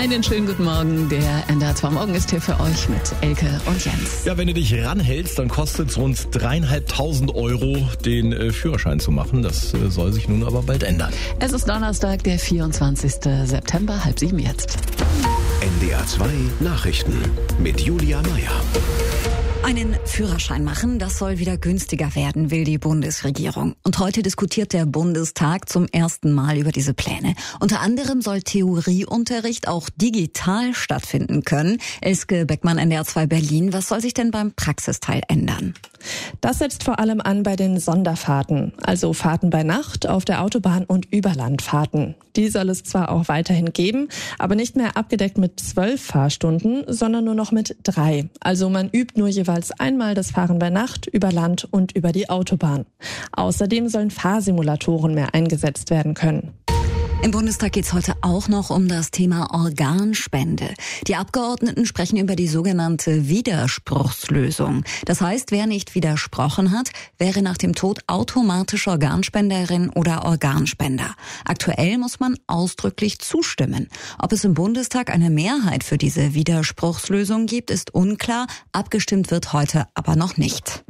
Einen schönen guten Morgen. Der NDR 2 Morgen ist hier für euch mit Elke und Jens. Ja, wenn du dich ranhältst, dann kostet es rund 3.500 Euro, den Führerschein zu machen. Das soll sich nun aber bald ändern. Es ist Donnerstag, der 24. September, 6:30 jetzt. NDR 2 Nachrichten mit Julia Meyer. Einen Führerschein machen, das soll wieder günstiger werden, will die Bundesregierung. Und heute diskutiert der Bundestag zum ersten Mal über diese Pläne. Unter anderem soll Theorieunterricht auch digital stattfinden können. Elske Beckmann, NDR 2 Berlin. Was soll sich denn beim Praxisteil ändern? Das setzt vor allem an bei den Sonderfahrten, also Fahrten bei Nacht, auf der Autobahn und Überlandfahrten. Die soll es zwar auch weiterhin geben, aber nicht mehr abgedeckt mit 12 Fahrstunden, sondern nur noch mit 3. Also man übt nur jeweils einmal das Fahren bei Nacht, über Land und über die Autobahn. Außerdem sollen Fahrsimulatoren mehr eingesetzt werden können. Im Bundestag geht es heute auch noch um das Thema Organspende. Die Abgeordneten sprechen über die sogenannte Widerspruchslösung. Das heißt, wer nicht widersprochen hat, wäre nach dem Tod automatisch Organspenderin oder Organspender. Aktuell muss man ausdrücklich zustimmen. Ob es im Bundestag eine Mehrheit für diese Widerspruchslösung gibt, ist unklar. Abgestimmt wird heute aber noch nicht.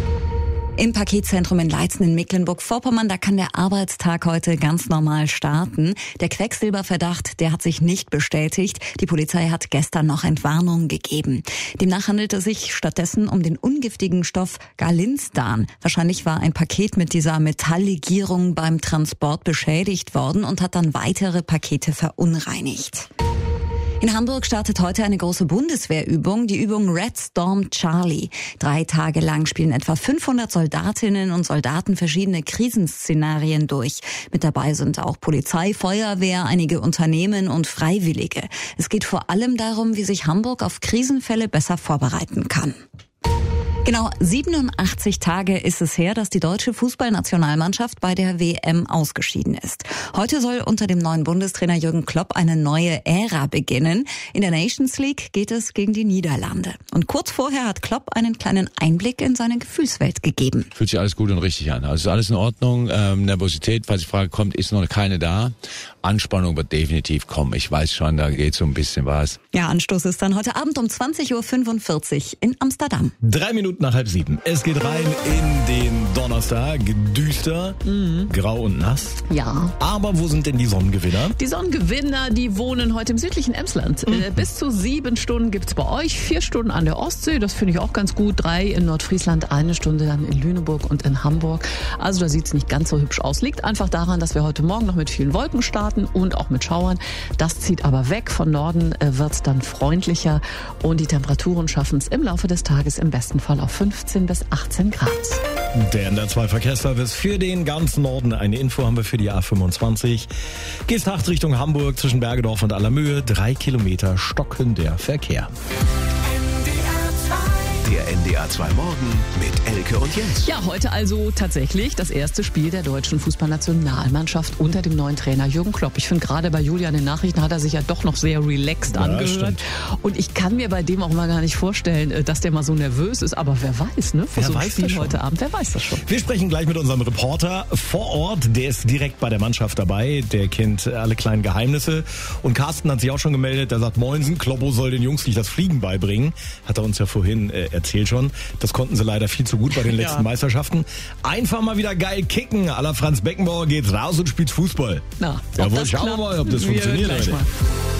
Im Paketzentrum in Leitzen in Mecklenburg-Vorpommern, da kann der Arbeitstag heute ganz normal starten. Der Quecksilberverdacht, der hat sich nicht bestätigt. Die Polizei hat gestern noch Entwarnung gegeben. Demnach handelt es sich stattdessen um den ungiftigen Stoff Galinstan. Wahrscheinlich war ein Paket mit dieser Metalllegierung beim Transport beschädigt worden und hat dann weitere Pakete verunreinigt. In Hamburg startet heute eine große Bundeswehrübung, die Übung Red Storm Charlie. 3 Tage lang spielen etwa 500 Soldatinnen und Soldaten verschiedene Krisenszenarien durch. Mit dabei sind auch Polizei, Feuerwehr, einige Unternehmen und Freiwillige. Es geht vor allem darum, wie sich Hamburg auf Krisenfälle besser vorbereiten kann. Genau 87 Tage ist es her, dass die deutsche Fußballnationalmannschaft bei der WM ausgeschieden ist. Heute soll unter dem neuen Bundestrainer Jürgen Klopp eine neue Ära beginnen. In der Nations League geht es gegen die Niederlande. Und kurz vorher hat Klopp einen kleinen Einblick in seine Gefühlswelt gegeben. Fühlt sich alles gut und richtig an. Also ist alles in Ordnung. Nervosität, falls die Frage kommt, ist noch keine da. Anspannung wird definitiv kommen. Ich weiß schon, da geht so ein bisschen was. Ja, Anstoß ist dann heute Abend um 20.45 Uhr in Amsterdam. 3 Minuten nach 6:30. Es geht rein in den Donnerstag. Düster, grau und nass. Ja. Aber wo sind denn die Sonnengewinner? Die Sonnengewinner, die wohnen heute im südlichen Emsland. Bis zu 7 Stunden gibt's bei euch, 4 Stunden an der Ostsee, das finde ich auch ganz gut, 3 in Nordfriesland, 1 Stunde dann in Lüneburg und in Hamburg. Also da sieht's nicht ganz so hübsch aus. Liegt einfach daran, dass wir heute Morgen noch mit vielen Wolken starten und auch mit Schauern. Das zieht aber weg. Von Norden wird's dann freundlicher und die Temperaturen schaffen es im Laufe des Tages im besten Fall auf 15 bis 18 Grad. Der NDR 2 Verkehrsservice für den ganzen Norden. Eine Info haben wir für die A25. Geht's nachts Richtung Hamburg zwischen Bergedorf und Allermöhe. 3 Kilometer stockender Verkehr. Der NDR 2 Morgen mit Elke und Jens. Ja, heute also tatsächlich das erste Spiel der deutschen Fußballnationalmannschaft unter dem neuen Trainer Jürgen Klopp. Ich finde, gerade bei Julian in den Nachrichten hat er sich ja doch noch sehr relaxed angehört. Stimmt. Und ich kann mir bei dem auch mal gar nicht vorstellen, dass der mal so nervös ist. Aber wer weiß, ne? Für so ein Spiel heute Abend, wer weiß das schon. Wir sprechen gleich mit unserem Reporter vor Ort. Der ist direkt bei der Mannschaft dabei. Der kennt alle kleinen Geheimnisse. Und Carsten hat sich auch schon gemeldet. Der sagt, Moinsen, Kloppo soll den Jungs nicht das Fliegen beibringen. Hat er uns ja vorhin erzählt schon. Das konnten sie leider viel zu gut bei den letzten Meisterschaften. Einfach mal wieder geil kicken. À la Franz Beckenbauer geht's raus und spielt Fußball. Na, jawohl, schauen wir mal, ob das funktioniert. Heute.